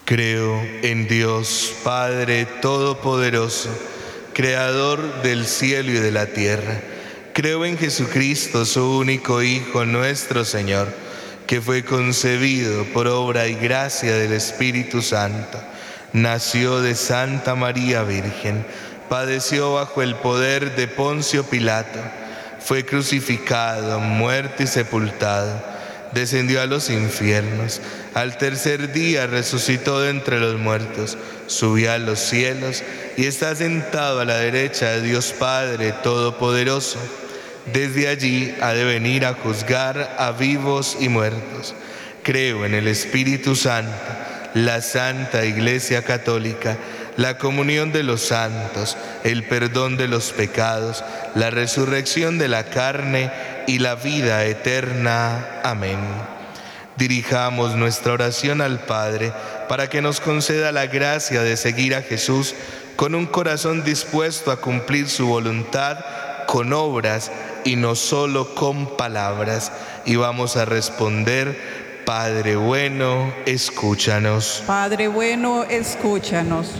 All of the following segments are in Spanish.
Creo en Dios, Padre Todopoderoso, Creador del cielo y de la tierra. Creo en Jesucristo, su único Hijo, nuestro Señor, que fue concebido por obra y gracia del Espíritu Santo. Nació de Santa María Virgen, padeció bajo el poder de Poncio Pilato, fue crucificado, muerto y sepultado. Descendió a los infiernos, al tercer día resucitó de entre los muertos, subió a los cielos y está sentado a la derecha de Dios Padre Todopoderoso. Desde allí ha de venir a juzgar a vivos y muertos. Creo en el Espíritu Santo, la Santa Iglesia Católica, la comunión de los santos, el perdón de los pecados, la resurrección de la carne y la vida eterna. Amén. Dirijamos nuestra oración al Padre para que nos conceda la gracia de seguir a Jesús con un corazón dispuesto a cumplir su voluntad con obras y no solo con palabras. Y vamos a responder: Padre bueno, escúchanos. Padre bueno, escúchanos.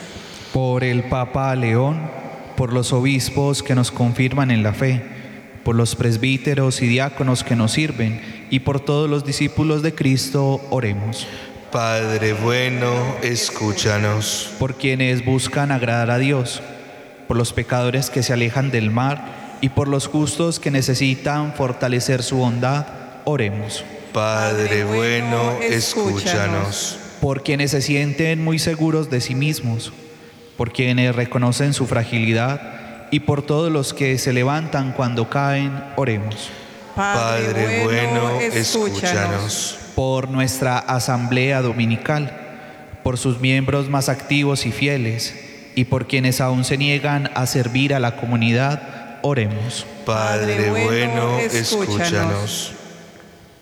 Por el Papa León, por los obispos que nos confirman en la fe, por los presbíteros y diáconos que nos sirven, y por todos los discípulos de Cristo, oremos. Padre bueno, escúchanos. Por quienes buscan agradar a Dios, por los pecadores que se alejan del mal, y por los justos que necesitan fortalecer su bondad, oremos. Padre bueno, escúchanos. Por quienes se sienten muy seguros de sí mismos, por quienes reconocen su fragilidad, y por todos los que se levantan cuando caen, oremos. Padre bueno, escúchanos. Por nuestra asamblea dominical, por sus miembros más activos y fieles, y por quienes aún se niegan a servir a la comunidad, oremos. Padre bueno, escúchanos.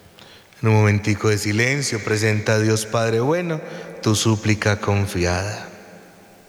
En un momentico de silencio, presenta a Dios Padre bueno tu súplica confiada.